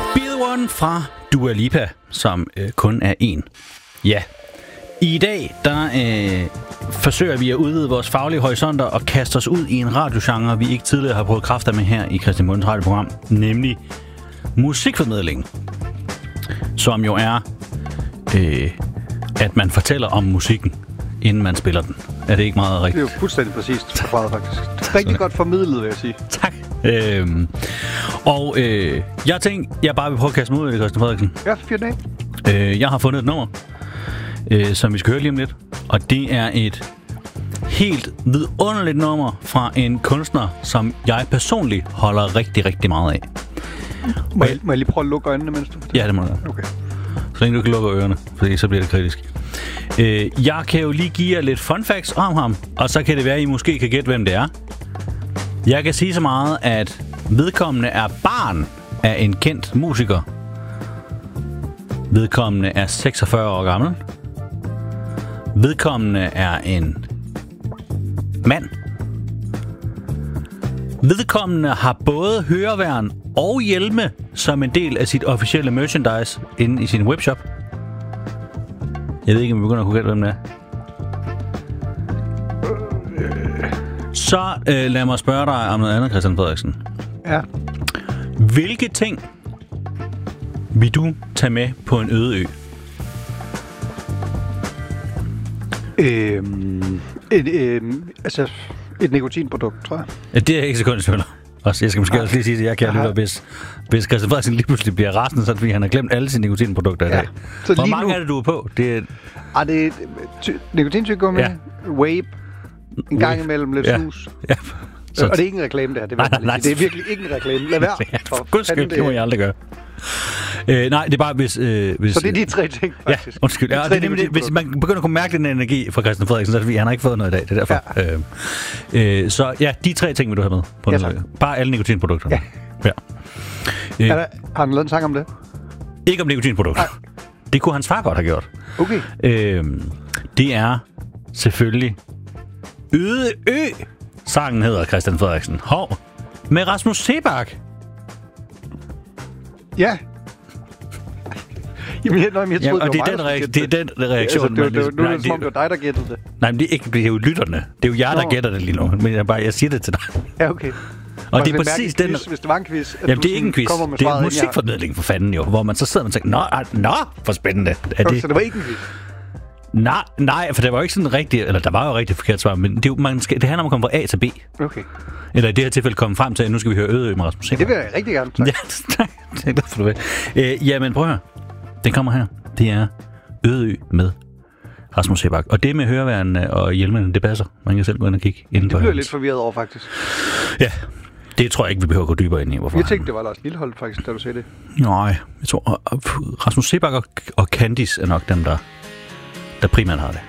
Fra Dua Lipa, som kun er en. Ja, i dag der forsøger vi at udvide vores faglige horisonter og kaste os ud i en radiogenre, vi ikke tidligere har prøvet kræfter med her i Christian Mundens radioprogram, nemlig musikformidling, som jo er, at man fortæller om musikken, inden man spiller den. Er det ikke meget rigtigt? Det er jo fuldstændig præcist forklaret, faktisk. Rigtig godt formidlet, vil jeg sige. Tak. Jeg tænkte, jeg bare vil prøve at kaste mig ud i det, Christian Frederiksen. Ja, fyr den af. Jeg har fundet et nummer, som vi skal høre lige om lidt. Og det er et helt vidunderligt nummer fra en kunstner, som jeg personligt holder rigtig, rigtig meget af. Må jeg lige prøve at lukke øjnene, mens du fortæller? Ja, det må du gøre. Okay. Så længe du kan lukke ørerne, fordi så bliver det kritisk. Jeg kan jo lige give jer lidt fun facts om ham, og så kan det være, at I måske kan gætte, hvem det er. Jeg kan sige så meget, at vedkommende er barn af en kendt musiker. Vedkommende er 46 år gammel. Vedkommende er en mand. Vedkommende har både høreværn og hjelme som en del af sit officielle merchandise inde i sin webshop. Jeg ved ikke, om vi begynder at kunne gætte, hvem det er. Så lad mig spørge dig om noget andet, Christian Frederiksen. Ja. Hvilke ting vil du tage med på en øde ø? Et nikotinprodukt, tror jeg. Ja, det er ikke sekund, jeg også. Jeg skal måske også lige sige, at jeg kan lytte, hvis Christian Frederiksen lige pludselig bliver rasende, så fordi han har glemt alle sine nikotinprodukter i dag. Så hvor mange er det, du er på? Det er nikotintyggegummi, Vape, en gang imellem lidt snus. Ja. Og det er ikke en reklame, det her. Nej. Det er virkelig ikke en reklame. Lad være. For guds skyld, det må jeg aldrig gøre. Nej, det er bare hvis... Så det er de tre ting, faktisk. Ja, undskyld. Ja, det er nemlig, hvis man begynder at kunne mærke den energi fra Christian Frederiksen, så er det fordi, han har ikke fået noget i dag. Det er derfor. Ja. Så ja, de tre ting vil du have med. På bare alle nikotinprodukterne. Ja. Har han lavet en sang om det? Ikke om nikotinprodukter. Det kunne hans far godt have gjort. Okay. Det er selvfølgelig Øde Ø. Sangen hedder Christian Frederiksen. Hov. Med Rasmus Seebach. Ja. Jamen, jeg troede, det er den reaktion. Nu er det som om, det var dig, der gættede det. Nej, men det er jo lytterne. Det er jo jer, der gætter det lige nu. Men jeg siger det til dig. Ja, okay. Og det er præcis den... Hvis det var en quiz. Jamen, det er ikke en quiz. Det er musikformidling for fanden jo. Hvor man så sidder og tænker, nå, hvor spændende. Så det var ikke en quiz? Nej, for det var jo ikke sådan rigtigt, eller der var jo rigtig forkert svar, men det handler om at komme fra A til B. Okay. Eller i det her tilfælde komme frem til, at nu skal vi høre Øde Ø med Rasmus Seebach. Det vil jeg rigtig gerne. Tak. Ja, det er glad for, du ved. Jamen, prøv at høre. Den kommer her. Det er Øde Ø med Rasmus Seebach. Og det med høreværn og hjelmene, det passer. Man kan selv gå ind og kigge ind på. Det bliver lidt forvirret over, faktisk. Ja, det tror jeg ikke, vi behøver at gå dybere ind i. Hvorfor jeg tænkte, det var Lars Lilleholdt, faktisk, da du sagde det. Nej, jeg tror, Rasmus Seebach og Candice er nok dem, der primært har det.